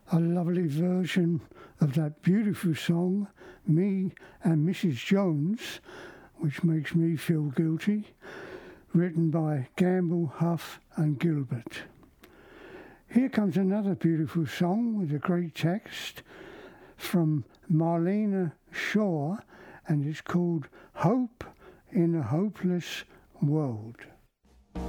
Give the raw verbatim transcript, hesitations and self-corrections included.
a lovely version of that beautiful song, Me and Missus Jones, which makes me feel guilty, written by Gamble, Huff and Gilbert. Here comes another beautiful song with a great text from Marlena Shaw, and it's called Hope in a Hopeless World.